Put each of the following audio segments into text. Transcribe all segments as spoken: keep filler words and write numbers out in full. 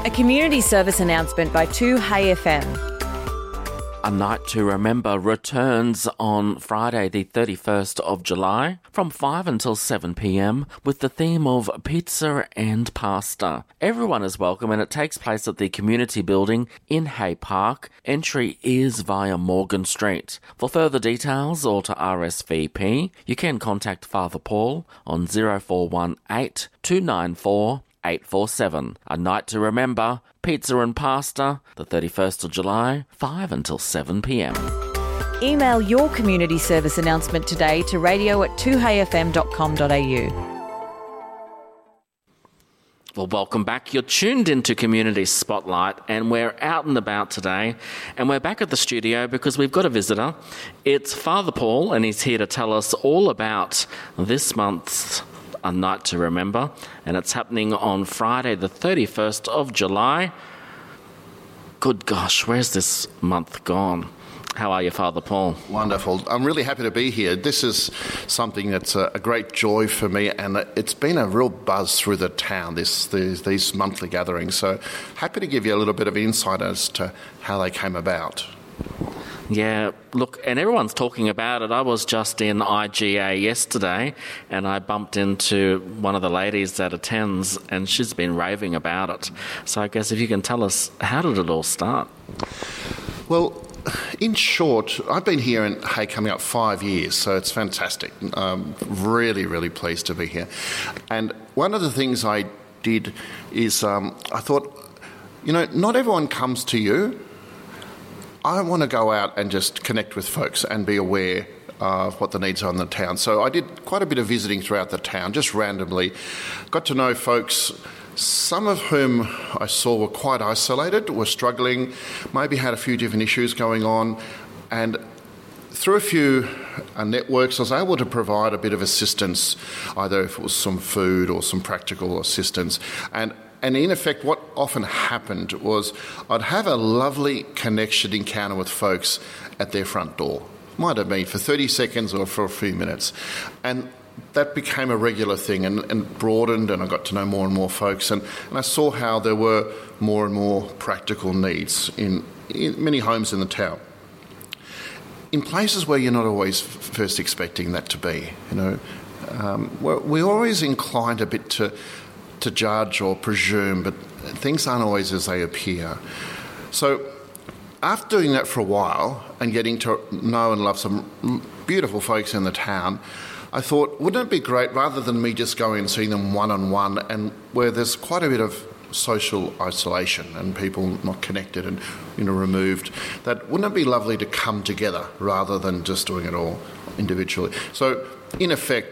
A community service announcement by two Hey F M. A Night to Remember returns on Friday the thirty-first of July from five until seven p.m. with the theme of Pizza and Pasta. Everyone is welcome and it takes place at the community building in Hay Park. Entry is via Morgan Street. For further details or to R S V P, you can contact Father Paul on zero four one eight two nine four eight four seven. A Night to Remember, Pizza and Pasta, the thirty-first of July, five until seven p.m. Email your community service announcement today to radio at two hey f m dot com dot a u. Well, welcome back. You're tuned into Community Spotlight and we're out and about today and we're back at the studio because we've got a visitor. It's Father Paul and he's here to tell us all about this month's A Night to Remember, and it's happening on Friday the thirty-first of July. Good gosh, where's this month gone? How are you, Father Paul? Wonderful. I'm really happy to be here. This is something that's a, a great joy for me, and it's been a real buzz through the town, this, these, these monthly gatherings. So happy to give you a little bit of insight as to how they came about. Yeah, look, and everyone's talking about it. I was just in I G A yesterday and I bumped into one of the ladies that attends and she's been raving about it. So I guess if you can tell us, how did it all start? Well, in short, I've been here in Hay coming up five years, so it's fantastic. I'm really, really pleased to be here. And one of the things I did is um, I thought, you know, not everyone comes to you. I want to go out and just connect with folks and be aware of what the needs are in the town. So I did quite a bit of visiting throughout the town, just randomly. Got to know folks, some of whom I saw were quite isolated, were struggling, maybe had a few different issues going on. And through a few uh, networks, I was able to provide a bit of assistance, either if it was some food or some practical assistance. And And in effect, what often happened was I'd have a lovely connection encounter with folks at their front door. Might have been for thirty seconds or for a few minutes. And that became a regular thing and, and broadened, and I got to know more and more folks. And, and I saw how there were more and more practical needs in, in many homes in the town. In places where you're not always f- first expecting that to be, you know, um, we're, we're always inclined a bit to... to judge or presume, but things aren't always as they appear. So after doing that for a while and getting to know and love some beautiful folks in the town, I thought, wouldn't it be great, rather than me just going and seeing them one-on-one, and where there's quite a bit of social isolation and people not connected and, you know, removed, that wouldn't it be lovely to come together rather than just doing it all individually? So in effect,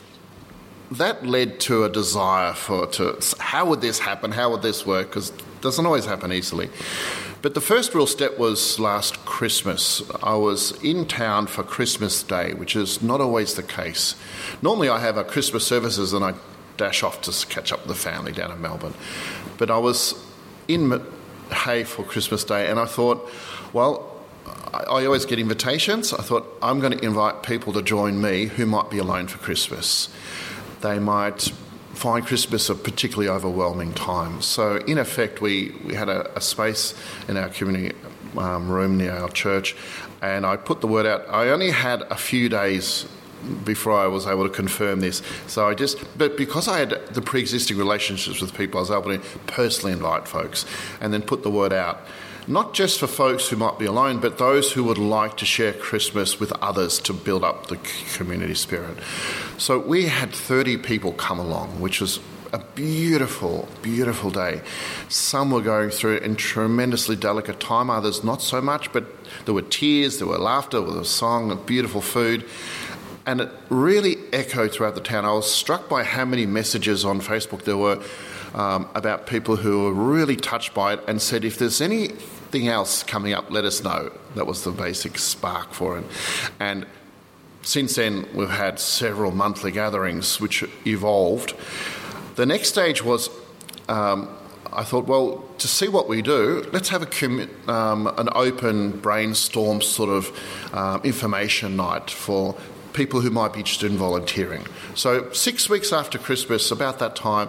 that led to a desire for to how would this happen, how would this work, because it doesn't always happen easily. But the first real step was last Christmas. I was in town for Christmas Day, which is not always the case. Normally I have a Christmas services and I dash off to catch up with the family down in Melbourne. But I was in Hay for Christmas Day and I thought, well, I always get invitations. I thought, I'm going to invite people to join me who might be alone for Christmas. They might find Christmas a particularly overwhelming time. So in effect, we, we had a, a space in our community um, room near our church, and I put the word out. I only had a few days before I was able to confirm this. So I just, but because I had the pre-existing relationships with people, I was able to personally invite folks and then put the word out. Not just for folks who might be alone, but those who would like to share Christmas with others to build up the community spirit. So we had thirty people come along, which was a beautiful, beautiful day. Some were going through a tremendously delicate time, others not so much, but there were tears, there were laughter, there was a song, beautiful food. And it really echoed throughout the town. I was struck by how many messages on Facebook there were um, about people who were really touched by it and said, if there's anything else coming up, let us know. That was the basic spark for it. And since then, we've had several monthly gatherings which evolved. The next stage was, um, I thought, well, to see what we do, let's have a com- um, an open brainstorm sort of um, information night for people who might be interested in volunteering. So six weeks after Christmas, about that time,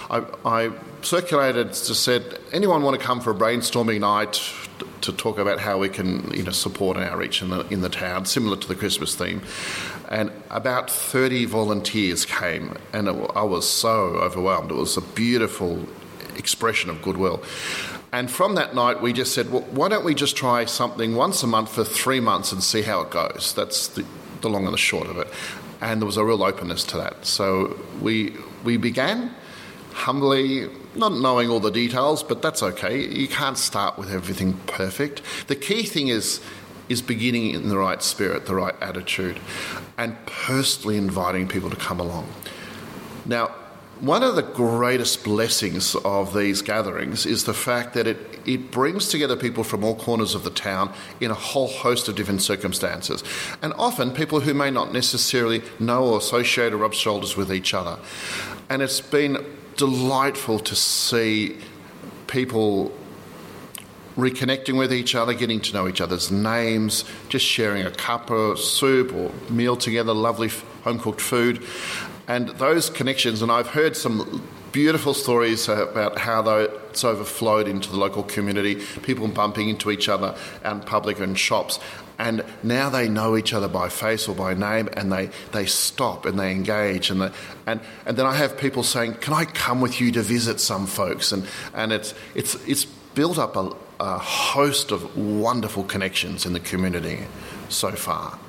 I, I circulated, just said, anyone want to come for a brainstorming night to talk about how we can, you know, support an outreach in the, in the town, similar to the Christmas theme. And about thirty volunteers came, and it, I was so overwhelmed. It was a beautiful expression of goodwill. And from that night, we just said, well, why don't we just try something once a month for three months and see how it goes? That's the, the long and the short of it. And there was a real openness to that. So we we began humbly, not knowing all the details, but that's okay. You can't start with everything perfect. The key thing is is beginning in the right spirit, the right attitude, and personally inviting people to come along. Now, one of the greatest blessings of these gatherings is the fact that it, it brings together people from all corners of the town in a whole host of different circumstances. And often people who may not necessarily know or associate or rub shoulders with each other. And it's been delightful to see people reconnecting with each other, getting to know each other's names, just sharing a cup of soup or meal together, lovely home-cooked food. And those connections, and I've heard some beautiful stories about how it's overflowed into the local community, people bumping into each other out in public and shops, and now they know each other by face or by name, and they, they stop and they engage. And, they, and and then I have people saying, can I come with you to visit some folks? And and it's it's it's built up a, a host of wonderful connections in the community so far.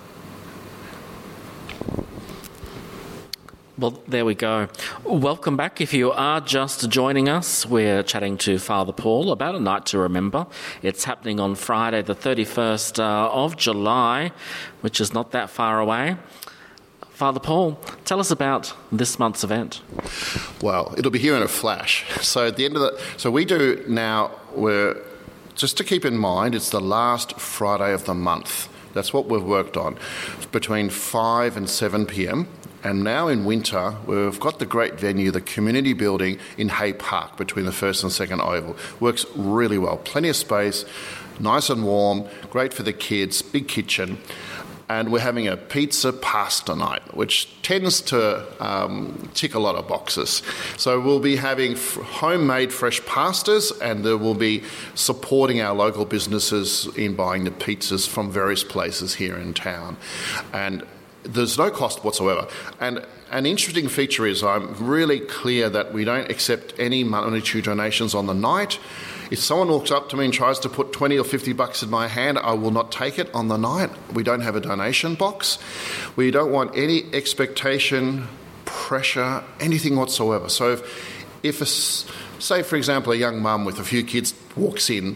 Well, there we go. Welcome back. If you are just joining us, we're chatting to Father Paul about A Night to Remember. It's happening on Friday, the thirty-first uh, of July, which is not that far away. Father Paul, tell us about this month's event. Well, it'll be here in a flash. So at the end of the, so we do now. We're just to keep in mind, it's the last Friday of the month. That's what we've worked on, between five and seven p.m. And now in winter, we've got the great venue, the community building in Hay Park between the first and second oval. Works really well. Plenty of space, nice and warm, great for the kids, big kitchen. And we're having a pizza pasta night, which tends to um, tick a lot of boxes. So we'll be having f- homemade fresh pastas, and there will be supporting our local businesses in buying the pizzas from various places here in town. And there's no cost whatsoever. And an interesting feature is I'm really clear that we don't accept any monetary donations on the night. If someone walks up to me and tries to put twenty or fifty bucks in my hand, I will not take it on the night. We don't have a donation box. We don't want any expectation, pressure, anything whatsoever. So if, if a, say, for example, a young mum with a few kids walks in,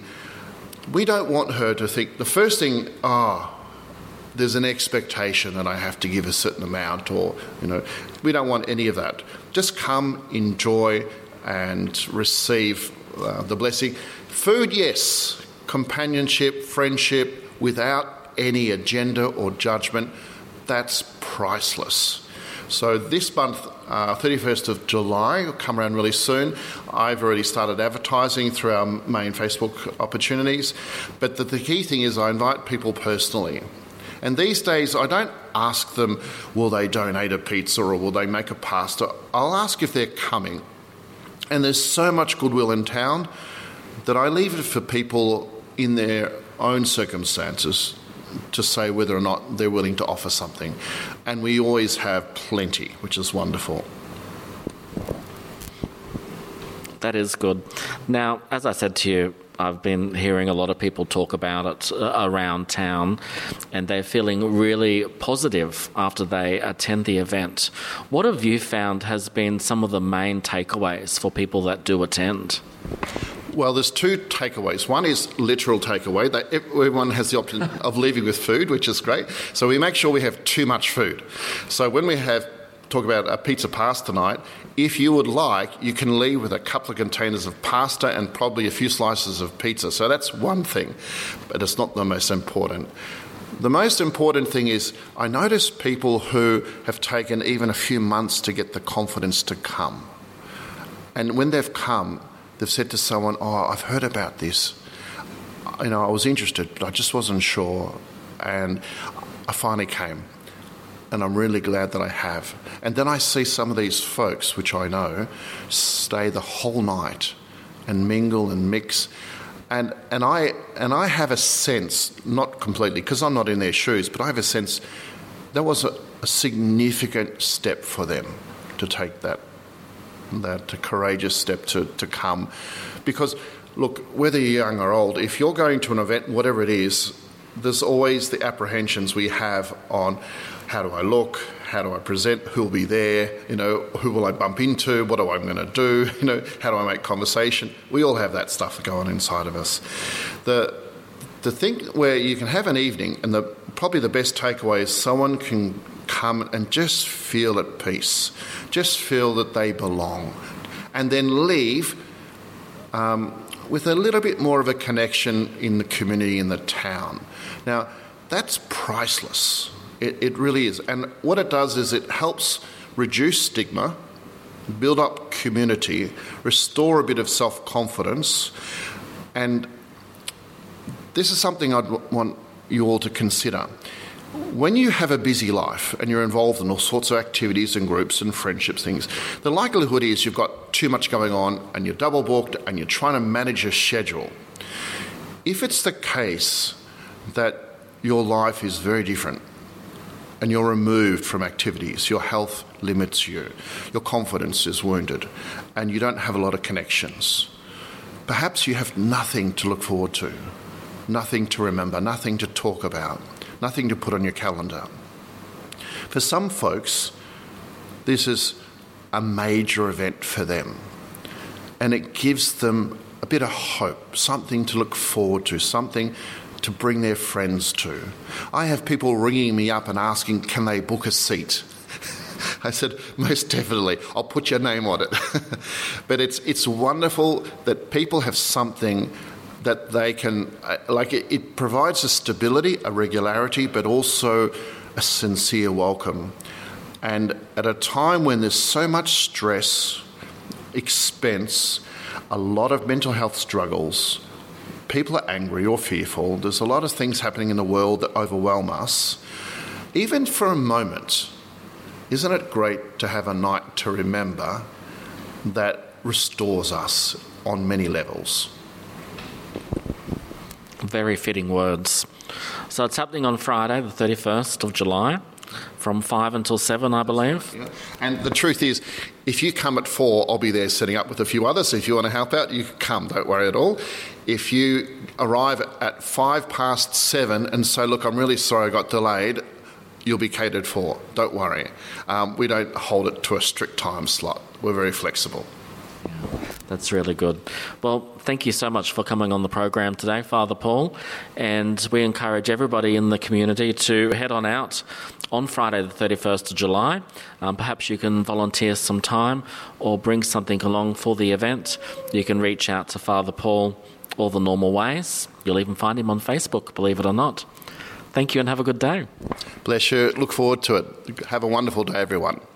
we don't want her to think, the first thing, oh, there's an expectation that I have to give a certain amount, or, you know, we don't want any of that. Just come, enjoy, and receive uh, the blessing. Food, yes. Companionship, friendship, without any agenda or judgment, that's priceless. So this month, uh, thirty-first of July, will come around really soon. I've already started advertising through our main Facebook opportunities. But the, the key thing is I invite people personally. And these days, I don't ask them, will they donate a pizza or will they make a pasta? I'll ask if they're coming. And there's so much goodwill in town that I leave it for people in their own circumstances to say whether or not they're willing to offer something. And we always have plenty, which is wonderful. That is good. Now, as I said to you, I've been hearing a lot of people talk about it uh, around town, and they're feeling really positive after they attend the event. What have you found has been some of the main takeaways for people that do attend? Well, there's two takeaways. One is literal takeaway. That everyone has the option of leaving with food, which is great. So we make sure we have too much food. So when we have talk about a pizza pasta night, if you would like, you can leave with a couple of containers of pasta and probably a few slices of pizza. So that's one thing, but it's not the most important. The most important thing is I notice people who have taken even a few months to get the confidence to come. And when they've come, they've said to someone, oh, I've heard about this. You know, I was interested, but I just wasn't sure. And I finally came. And I'm really glad that I have. And then I see some of these folks, which I know, stay the whole night and mingle and mix. And and I and I have a sense, not completely, because I'm not in their shoes, but I have a sense that was a, a significant step for them to take that, that courageous step to, to come. Because, look, whether you're young or old, if you're going to an event, whatever it is, there's always the apprehensions we have on how do I look, how do I present, who will be there, you know, who will I bump into, what am I going to do, you know, how do I make conversation? We all have that stuff going inside of us. The the thing where you can have an evening, and the probably the best takeaway is someone can come and just feel at peace, just feel that they belong, and then leave um, with a little bit more of a connection in the community, in the town. Now, that's priceless. It, it really is. And what it does is it helps reduce stigma, build up community, restore a bit of self-confidence. And this is something I'd w- want you all to consider. When you have a busy life and you're involved in all sorts of activities and groups and friendships things, the likelihood is you've got too much going on and you're double booked and you're trying to manage your schedule. If it's the case that your life is very different and you're removed from activities, your health limits you, your confidence is wounded, and you don't have a lot of connections, perhaps you have nothing to look forward to, nothing to remember, nothing to talk about, nothing to put on your calendar. For some folks, this is a major event for them, and it gives them a bit of hope, something to look forward to, something to bring their friends to. I have people ringing me up and asking, can they book a seat? I said, most definitely, I'll put your name on it. But it's it's wonderful that people have something that they can, like it, it provides a stability, a regularity, but also a sincere welcome. And at a time when there's so much stress, expense, a lot of mental health struggles, people are angry or fearful, there's a lot of things happening in the world that overwhelm us. Even for a moment, isn't it great to have a night to remember that restores us on many levels? Very fitting words. So it's happening on Friday, the thirty-first of July, from five until seven, I believe. Yeah. And the truth is, if you come at four, I'll be there setting up with a few others. So if you want to help out, you can come, don't worry at all. If you arrive at five past seven and say, look, I'm really sorry I got delayed, you'll be catered for. Don't worry. Um, we don't hold it to a strict time slot. We're very flexible. That's really good. Well, thank you so much for coming on the program today, Father Paul, and we encourage everybody in the community to head on out on Friday the thirty-first of July. Um, perhaps you can volunteer some time or bring something along for the event. You can reach out to Father Paul all the normal ways. You'll even find him on Facebook, believe it or not. Thank you and have a good day. Bless you. Look forward to it. Have a wonderful day, everyone.